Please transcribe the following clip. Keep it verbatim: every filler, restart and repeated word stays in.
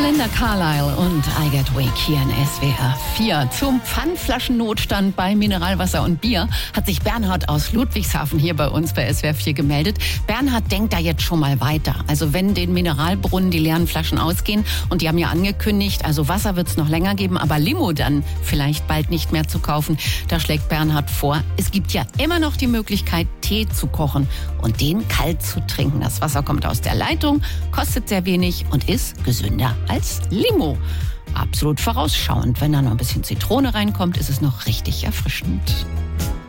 Linda Carlisle und I Get Weak hier in S W R vier. Zum Pfandflaschennotstand bei Mineralwasser und Bier hat sich Bernhard aus Ludwigshafen hier bei uns bei S W R vier gemeldet. Bernhard denkt da jetzt schon mal weiter. Also wenn den Mineralbrunnen die leeren Flaschen ausgehen, und die haben ja angekündigt, also Wasser wird es noch länger geben, aber Limo dann vielleicht bald nicht mehr zu kaufen, da schlägt Bernhard vor, es gibt ja immer noch die Möglichkeit, Tee zu kochen und den kalt zu trinken. Das Wasser kommt aus der Leitung, kostet sehr wenig und ist gesünder als Limo. Absolut vorausschauend. Wenn da noch ein bisschen Zitrone reinkommt, ist es noch richtig erfrischend.